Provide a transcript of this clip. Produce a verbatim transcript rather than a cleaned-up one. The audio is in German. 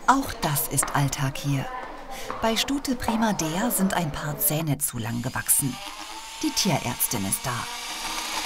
Auch das ist Alltag hier. Bei Stute Prima Dea sind ein paar Zähne zu lang gewachsen. Die Tierärztin ist da.